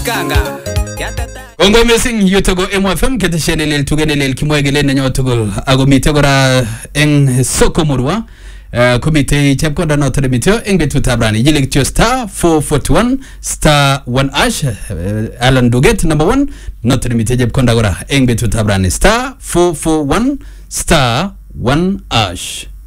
Kanga. Ongo missing yutogo MFM keteshenelel tugenelel kimwegelen nenyo tugul ago mitegora eng sokomurwa komite chepkonda notere mityo eng betutap rani yile kityo star 441 star 1 ash Alan Duget number 1 notere mityo chepkonda gora eng betutap rani star 441 star 1 ash